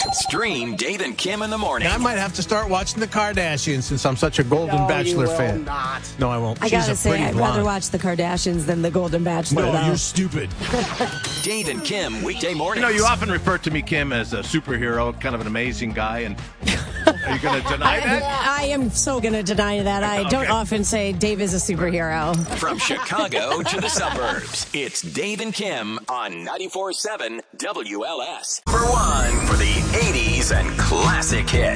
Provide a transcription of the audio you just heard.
Stream Dave and Kim in the morning. I might have to start watching the Kardashians since I'm such a Golden Bachelor fan. Not. No, I won't. I gotta say, I'd rather watch the Kardashians than the Golden Bachelor. No, though. you're stupid. Dave and Kim, weekday mornings. You often refer to me, Kim, as a superhero, kind of an amazing guy, and are you going to deny that? I am so going to deny that. I don't often say Dave is a superhero. From Chicago to the suburbs, it's Dave and Kim on 94.7 WLS. For the 80s and classic hits.